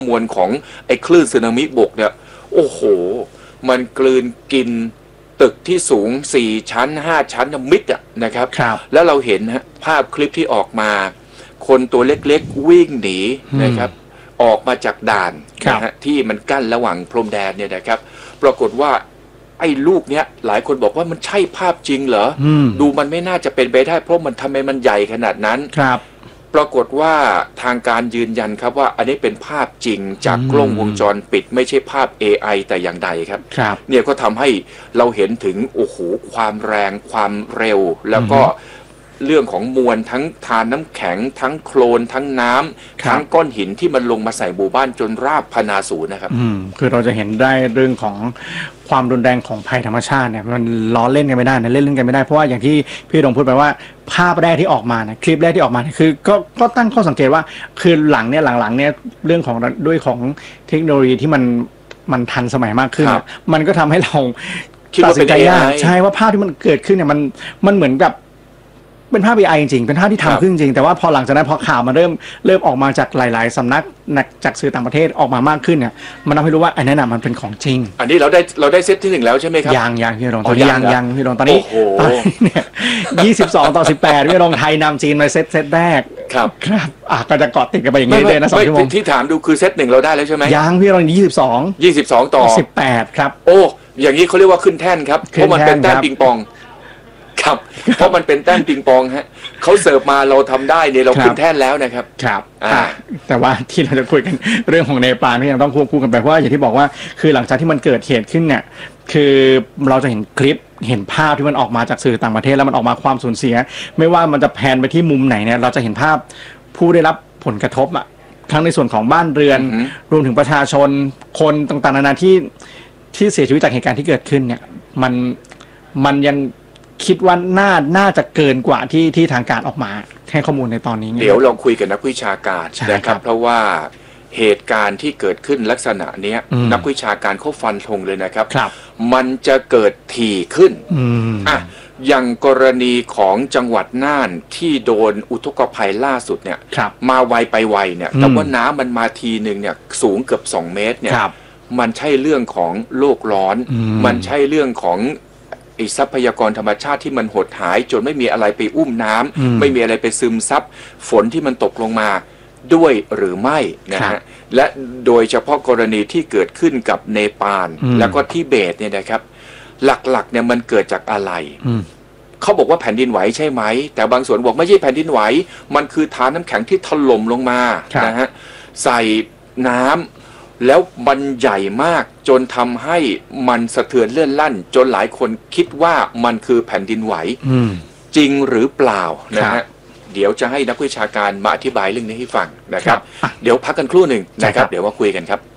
มวลของไอ้คลื่นสึนามิบกเนี่ยโอ้โหมันกลืนกินตึกที่สูง4ชั้น5ชั้นมิดอะนะครับแล้วเราเห็นฮะภาพคลิปที่ออกมาคนตัวเล็กๆวิ่งหนีนะครับออกมาจากด่านนะฮะที่มันกั้นระหว่างพรมแดนเนี่ยนะครับปรากฏว่าไอ้ลูกเนี้ยหลายคนบอกว่ามันใช่ภาพจริงเหรอดูมันไม่น่าจะเป็นไปได้เพราะมันทำไมมันใหญ่ขนาดนั้นปรากฏว่าทางการยืนยันครับว่าอันนี้เป็นภาพจริงจากกล้องวงจรปิดไม่ใช่ภาพ AI แต่อย่างใดครับเนี่ยก็ทำให้เราเห็นถึงโอ้โหความแรงความเร็วแล้วก็เรื่องของมวลทั้งทานน้ำแข็งทั้งโคลนทั้งน้ำทั้งก้อนหินที่มันลงมาใส่หมู่บ้านจนราบพนาศูนย์นะครับคือเราจะเห็นได้เรื่องของความรุนแรงของภัยธรรมชาติเนี่ยมันล้อเล่นกันไม่ได้นะเล่นกันไม่ได้เพราะว่าอย่างที่พี่ดงพูดไปว่าภาพแรกที่ออกมานะคลิปแรกที่ออกมาคือก็ตั้งข้อสังเกตว่าคือหลังเนี่ยเรื่องของด้วยของเทคโนโลยีที่มันทันสมัยมากขึ้นมันก็ทำให้เราตัดสินใจยากใช่ว่าภาพที่มันเกิดขึ้นเนี่ยมันเหมือนกับเป็นภาพ AI จริงๆเป็นภาพที่ทำขึ้นจริงแต่ว่าพอหลังจากนั้นพอข่าวมันเริ่มออกมาจากหลายๆสำนักจากสื่อต่างประเทศออกมามากขึ้นเนี่ยมันทำให้รู้ว่าอันนั้นมันเป็นของจริงอันนี้เราได้เซตที่1แล้วใช่ไหมครับยังพี่รองตอนนี้ยังพี่รองตอนนี้เนี่ย22-18พี่รองไทยนำจีนมาเซตแรกครับก็จะเกาะติดกันไปอย่างนี้เลยนะ2 ชั่วโมงที่ถามดูคือเซต1เราได้แล้วใช่ไหมยังพี่รอง22 ต่อ 18ครับโอ้อย่างนี้เขาเรียกว่าขึ้นแท่นครับเพราะมันเป็นแต้มปิงปองครับเพราะมันเป็นแต้มปิงปองฮะเขาเสิร์ฟมาเราทำได้เนี่ยเราขึ้นแท่นแล้วนะครับครับแต่ว่าที่เราจะคุยกันเรื่องของเนปาลนี่ยังต้องควบคู่กันไปเพราะว่าอย่างที่บอกว่าคือหลังจากที่มันเกิดเหตุขึ้นเนี่ยคือเราจะเห็นคลิปเห็นภาพที่มันออกมาจากสื่อต่างประเทศแล้วมันออกมาความสูญเสียไม่ว่ามันจะแพนไปที่มุมไหนเนี่ยเราจะเห็นภาพผู้ได้รับผลกระทบอ่ะทั้งในส่วนของบ้านเรือนรวมถึงประชาชนคนต่างๆนานาที่เสียชีวิตจากเหตุการณ์ที่เกิดขึ้นเนี่ยมันยังคิดว่าน่าจะเกินกว่าที่ทางการออกมาให้ข้อมูลในตอนนี้เดี๋ยวลองคุยกับนักวิชาการนะครับเพราะว่าเหตุการณ์ที่เกิดขึ้นลักษณะนี้นักวิชาการเขาฟันธงเลยนะครับมันจะเกิดถี่ขึ้นอย่างกรณีของจังหวัดน่านที่โดนอุทกภัยล่าสุดเนี่ยมาไวไปไวเนี่ยแต่ว่าน้ำมันมาทีหนึ่งเนี่ยสูงเกือบ2 เมตรเนี่ยมันใช่เรื่องของโลกร้อนมันใช่เรื่องของทรัพยากรธรรมชาติที่มันหดหายจนไม่มีอะไรไปอุ้มน้ำไม่มีอะไรไปซึมซับฝนที่มันตกลงมาด้วยหรือไม่นะฮะและโดยเฉพาะกรณีที่เกิดขึ้นกับเนปาลแล้วก็ทิเบตเนี่ยนะครับหลักๆเนี่ยมันเกิดจากอะไรเขาบอกว่าแผ่นดินไหวใช่ไหมแต่บางส่วนบอกไม่ใช่แผ่นดินไหวมันคือฐานน้ำแข็งที่ถล่มลงมานะฮะใส่น้ำแล้วมันใหญ่มากจนทำให้มันสะเทือนเลื่อนลั่นจนหลายคนคิดว่ามันคือแผ่นดินไหวจริงหรือเปล่านะฮะเดี๋ยวจะให้นักวิชาการมาอธิบายเรื่องนี้ให้ฟังนะครับเดี๋ยวพักกันครู่หนึ่งนะครับเดี๋ยวมาคุยกันครับ